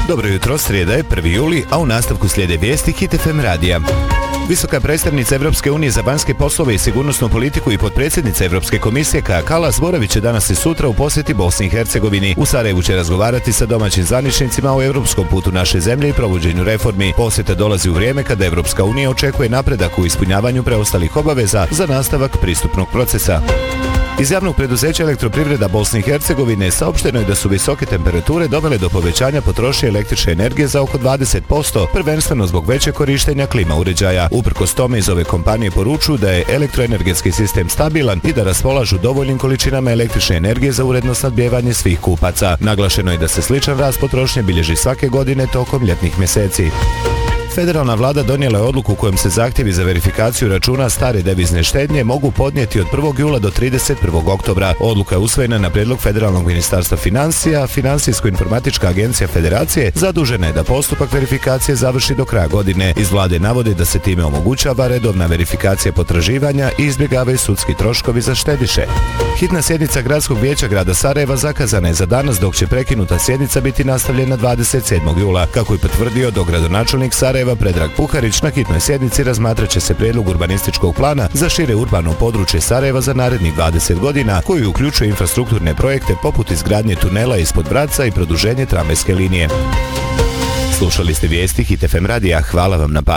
Dobro jutro, srijeda je 1. juli, a u nastavku slijede vijesti Hit FM radija. Visoka predstavnica Evropske unije za vanjske poslove i sigurnosnu politiku i potpredsjednica Evropske komisije Kaja Kallas boravit će danas i sutra u posjeti Bosni i Hercegovini. U Sarajevu će razgovarati sa domaćim zvaničnicima o europskom putu naše zemlje i provođenju reformi. Posjeta dolazi u vrijeme kada Evropska unija očekuje napredak u ispunjavanju preostalih obaveza za nastavak pristupnog procesa. Iz javnog preduzeća Elektroprivreda Bosne i Hercegovine saopšteno je da su visoke temperature dovele do povećanja potrošnje električne energije za oko 20%, prvenstveno zbog većeg korištenja klima uređaja. Uprkos tome iz ove kompanije poručuju da je elektroenergetski sistem stabilan i da raspolažu dovoljnim količinama električne energije za uredno snabdijevanje svih kupaca. Naglašeno je da se sličan rast potrošnje bilježi svake godine tokom ljetnih mjeseci. Federalna vlada donijela je odluku kojom se zahtjevi za verifikaciju računa stare devizne štednje mogu podnijeti od 1. jula do 31. oktobra. Odluka je usvojena na prijedlog Federalnog ministarstva financija. Financijsko-informatička agencija Federacije zadužena je da postupak verifikacije završi do kraja godine. Iz vlade navode da se time omogućava redovna verifikacija potraživanja i izbjegavaju sudski troškovi za štediše. Hitna sjednica Gradskog vijeća grada Sarajeva zakazana je za danas, dok će prekinuta sjednica biti nastavljena 27. jula. Kako je potvrdio dogradonačelnik Sarajeva Predrag Puharić, na hitnoj sjednici razmatrat će se prijedlog urbanističkog plana za šire urbano područje Sarajeva za narednih 20 godina, koji uključuje infrastrukturne projekte poput izgradnje tunela ispod Vratca i produženje tramvajske linije. Slušali ste vijesti Hit FM radija, hvala vam na pažnji.